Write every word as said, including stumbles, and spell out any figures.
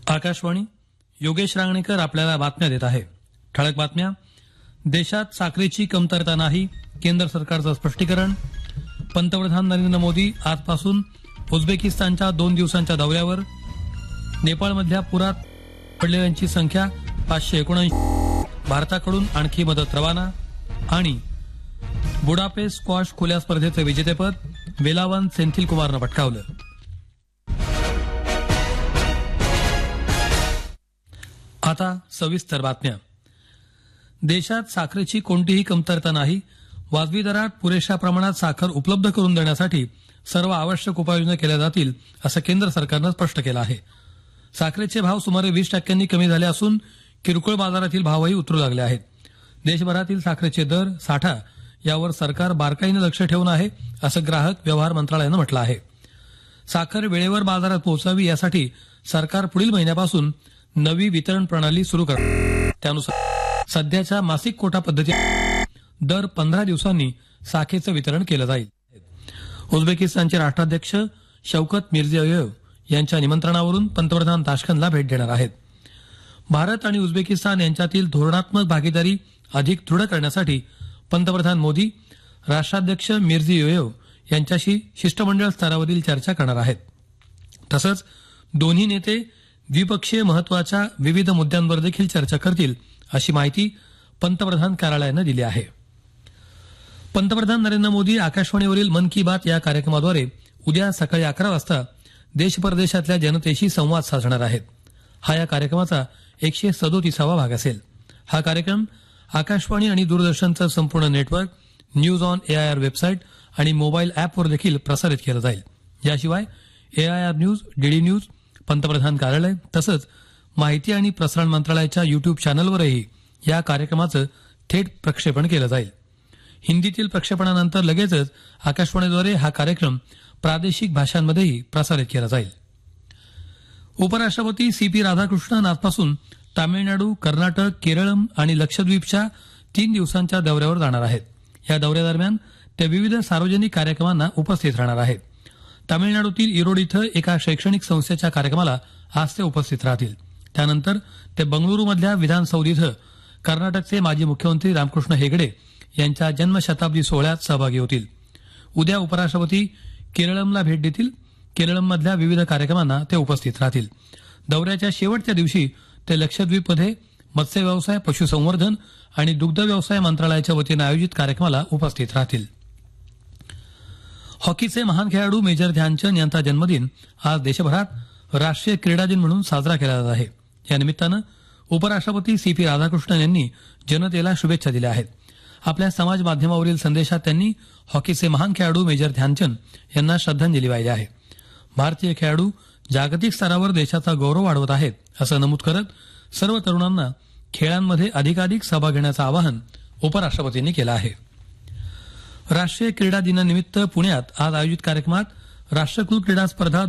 आकाशवाणी योगेश रांगणेकर आपल्याला बातम्या देत आहे. ठळक बातम्या. देशात साखरेची कमतरता नाही, केंद्र सरकारचं स्पष्टीकरण. पंतप्रधान नरेंद्र मोदी आजपासून उझबेकिस्तानच्या दोन दिवसांच्या दौऱ्यावर. नेपाळमधल्या पुरात पडलेल्यांची संख्या पाचशे एकोणऐंशी. भारताकडून आणखी मदत रवाना. आणि बुडापेस्ट स्क्वॉश खुल्या स्पर्धेचं विजेतेपद वेलावन सेंथिल कुमारनं पटकावलं. आता सविस्तर बातम्या. देशात साखरेची कोणतीही कमतरता नाही, वाजवी दरात पुरेशा प्रमाणात साखर उपलब्ध करून देण्यासाठी सर्व आवश्यक उपाययोजना केल्या जातील असं केंद्र सरकारनं स्पष्ट केलं आहे. साखरेचे भाव सुमारे वीस टक्क्यांनी कमी झाले असून किरकोळ बाजारातील भावही उतरू लागले आहेत. देशभरातील साखरेचे दर, साठा यावर सरकार बारकाईनं लक्ष ठेवून आहे असं ग्राहक व्यवहार मंत्रालयानं म्हटलं आहे. साखर वेळेवर बाजारात पोहोचावी यासाठी सरकार पुढील महिन्यापासून नवी वितरण प्रणाली सुरू करणार. त्यानुसार सध्याच्या मासिक कोटा पद्धती दर पंधरा दिवसांनी साखरेचं वितरण केलं जाईल. उझबेकिस्तानचे राष्ट्राध्यक्ष शौकत मिर्झियोयेव यांच्या निमंत्रणावरून पंतप्रधान ताश्कंदला भेट देणार आहेत. भारत आणि उझबेकिस्तान यांच्यातील धोरणात्मक भागीदारी अधिक दृढ करण्यासाठी पंतप्रधान मोदी राष्ट्राध्यक्ष मिर्झियोयेव यांच्याशी शिष्टमंडळ स्तरावरील चर्चा करणार आहेत. तसंच दोन्ही नेते द्विपक्षीय महत्वाच्या विविध मुद्द्यांवर देखील चर्चा करतील अशी माहिती पंतप्रधान कार्यालयानं दिली आहे. पंतप्रधान नरेंद्र मोदी आकाशवाणीवरील मन की बात या कार्यक्रमाद्वारे उद्या सकाळी अकरा वाजता देश परदेशातल्या जनतेशी संवाद साधणार आहेत. हा या कार्यक्रमाचा एकशे सदोतीसावा भाग असेल. हा कार्यक्रम आकाशवाणी आणि दूरदर्शनचं संपूर्ण network, news on AIR website आणि मोबाईल अॅपवर देखील प्रसारित केला जाईल. याशिवाय एआयआर न्यूज, डीडी न्यूज, पंतप्रधान कार्यालय तसंच माहिती आणि प्रसारण मंत्रालयाच्या युट्यूब चॅनलवरही या कार्यक्रमाचं थेट प्रक्षेपण केलं जाईल. हिंदीतील प्रक्षेपणानंतर लगेचच आकाशवाणीद्वारे हा कार्यक्रम प्रादेशिक भाषांमध्येही प्रसारित केला जाईल. उपराष्ट्रपती सी पी राधाकृष्णन आजपासून तामिळनाडू, कर्नाटक, केरळम आणि लक्षद्वीपच्या तीन दिवसांच्या दौऱ्यावर जाणार आहेत. या दौऱ्यादरम्यान ते विविध सार्वजनिक कार्यक्रमांना उपस्थित राहणार आहेत. तामिळनाडूतील इरोड इथं एका शैक्षणिक संस्थेच्या कार्यक्रमाला आज ते उपस्थित राहतील. त्यानंतर ते बंगळुरूमधल्या विधानसौध इथं कर्नाटकचे माजी मुख्यमंत्री रामकृष्ण हेगडे यांच्या जन्मशताब्दी सोहळ्यात सहभागी होतील. उद्या उपराष्ट्रपती केरळमला भेट देतील. केरळममधल्या विविध कार्यक्रमांना ते उपस्थित राहतील. दौऱ्याच्या शेवटच्या दिवशी ते लक्षद्वीपमध्ये मत्स्य व्यवसाय, पशुसंवर्धन आणि दुग्ध व्यवसाय मंत्रालयाच्या वतीनं आयोजित कार्यक्रमाला उपस्थित राहतील. हॉकीचे महान खेळाडू मेजर ध्यानचंद यांचा जन्मदिन आज देशभरात राष्ट्रीय क्रीडा दिन म्हणून साजरा केला जात आहे. या निमित्तानं उपराष्ट्रपती सी पी राधाकृष्णन यांनी जनतेला शुभेच्छा दिल्या आहेत. आपल्या समाज माध्यमावरील संदेशात त्यांनी हॉकीचे महान खेळाडू मेजर ध्यानचंद यांना श्रद्धांजली वाहिली आहे. भारतीय खेळाडू जागतिक स्तरावर देशाचा गौरव वाढवत आहेत असं नमूद करत सर्व तरुणांना खेळांमध्ये अधिकाधिक सहभाग घेण्याचं आवाहन उपराष्ट्रपतींनी केलं आहे. राष्ट्रीय क्रीडा दिनानिमित्त पुण्यात आज आयोजित कार्यक्रमात राष्ट्रकुल क्रीडा स्पर्धा